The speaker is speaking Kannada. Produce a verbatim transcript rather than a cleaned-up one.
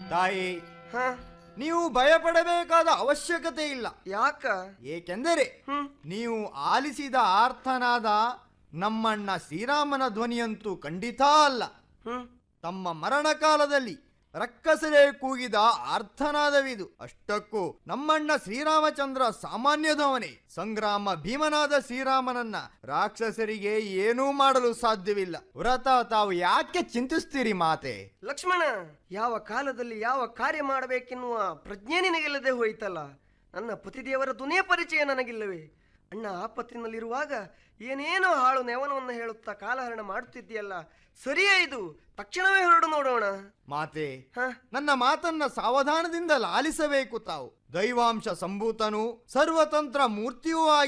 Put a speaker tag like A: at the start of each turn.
A: ತಾಯಿ,
B: ಹ
A: ನೀವು ಭಯಪಡಬೇಕಾದ ಅವಶ್ಯಕತೆ ಇಲ್ಲ.
B: ಯಾಕ?
A: ಏಕೆಂದರೆ
B: ಹ್ಮ್
A: ನೀವು ಆಲಿಸಿದ ಆರ್ತನಾದ ನಮ್ಮಣ್ಣ ಶ್ರೀರಾಮನ ಧ್ವನಿಯಂತೂ ಖಂಡಿತ ಅಲ್ಲ.
B: ಹ್ಮ್
A: ತಮ್ಮ ಮರಣಕಾಲದಲ್ಲಿ ರಕ್ಕಸರೇ ಕೂಗಿದ ಆರ್ತನಾದವಿದು. ಅಷ್ಟಕ್ಕೂ ನಮ್ಮಣ್ಣ ಶ್ರೀರಾಮಚಂದ್ರ ಸಾಮಾನ್ಯದವನೇ. ಸಂಗ್ರಾಮ ಭೀಮನಾದ ಶ್ರೀರಾಮನನ್ನ ರಾಕ್ಷಸರಿಗೆ ಏನೂ ಮಾಡಲು ಸಾಧ್ಯವಿಲ್ಲ. ವ್ರತ ತಾವು ಯಾಕೆ ಚಿಂತಿಸ್ತೀರಿ ಮಾತೆ?
B: ಲಕ್ಷ್ಮಣ, ಯಾವ ಕಾಲದಲ್ಲಿ ಯಾವ ಕಾರ್ಯ ಮಾಡಬೇಕೆನ್ನುವ ಪ್ರಜ್ಞೆ ನಿನಗಿಲ್ಲದೆ ಹೋಯಿತಲ್ಲ. ನನ್ನ ಪತಿದೇವರ ದುನೇ ಪರಿಚಯ ನನಗಿಲ್ಲವೇ? ಅಣ್ಣ ಆಪತ್ತಿನಲ್ಲಿರುವಾಗ ಏನೇನೋ ಹಾಳು ನೆವನವನ್ನು ಹೇಳುತ್ತಾ ಕಾಲಹರಣ ಮಾಡುತ್ತಿದ್ದೀಯಲ್ಲ, ಸರಿಯೇ ಇದು? ತಕ್ಷಣವೇ ಹೊರಡು ನೋಡೋಣ.
A: ಮಾತೆ,
B: ಹ
A: ನನ್ನ ಮಾತನ್ನ ಸಾವಧಾನದಿಂದ ಲಾಲಿಸಬೇಕು ತಾವು. ದೈವಾಂಶ ಸಂಭೂತನು ಸರ್ವತಂತ್ರ ಮೂರ್ತಿಯೂ